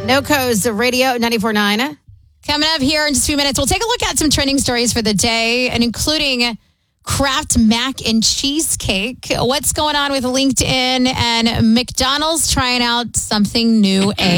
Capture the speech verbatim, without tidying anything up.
NoCo's Radio ninety-four point nine. Coming up here in just a few minutes, we'll take a look at some trending stories for the day, and including Kraft mac and cheesecake. What's going on with LinkedIn and McDonald's trying out something new?